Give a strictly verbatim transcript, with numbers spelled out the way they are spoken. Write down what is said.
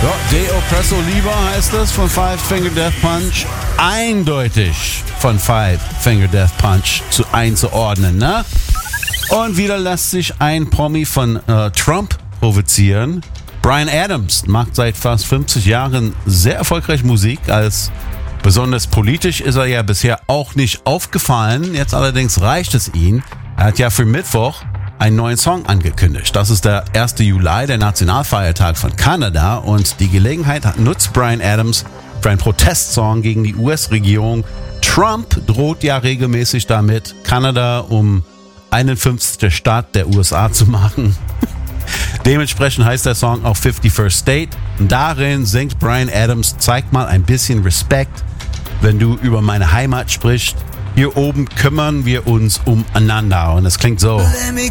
Ja, De Oppresso Libre heißt es von Five Finger Death Punch. Eindeutig von Five Finger Death Punch zu einzuordnen, ne? Und wieder lässt sich ein Promi von äh, Trump provozieren. Bryan Adams macht seit fast fünfzig Jahren sehr erfolgreich Musik. Als besonders politisch ist er ja bisher auch nicht aufgefallen. Jetzt allerdings reicht es ihm. Er hat ja für Mittwoch einen neuen Song angekündigt. Das ist der erste Juli, der Nationalfeiertag von Kanada. Und die Gelegenheit nutzt Bryan Adams für einen Protestsong gegen die U S-Regierung. Trump droht ja regelmäßig damit, Kanada um einundfünfzigste Staat der U S A zu machen. Dementsprechend heißt der Song auch fifty-first State. Darin singt Bryan Adams, zeig mal ein bisschen Respekt, wenn du über meine Heimat sprichst. Hier oben kümmern wir uns umeinander. Und es klingt so. Let me